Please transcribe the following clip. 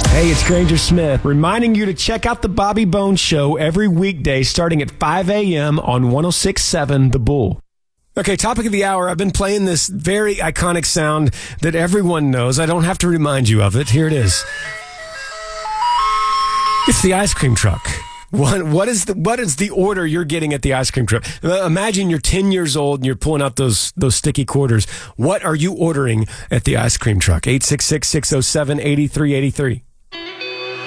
Hey, it's Granger Smith, reminding you to check out the Bobby Bones Show every weekday starting at 5 a.m. on 106.7 The Bull. Okay, topic of the hour. I've been playing this very iconic sound that everyone knows. I don't have to remind you of it. Here it is. It's the ice cream truck. What is the order you're getting at the ice cream truck? Imagine you're 10 years old and you're pulling out those sticky quarters. What are you ordering at the ice cream truck? 866-607-8383.